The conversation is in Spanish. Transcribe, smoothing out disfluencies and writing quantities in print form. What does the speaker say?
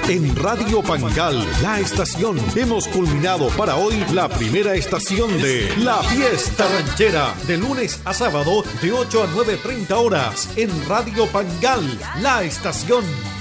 En Radio Pangal, la estación, hemos culminado para hoy la primera estación de La Fiesta Ranchera, de lunes a sábado de 8 a 9:30 horas en Radio Pangal, la estación.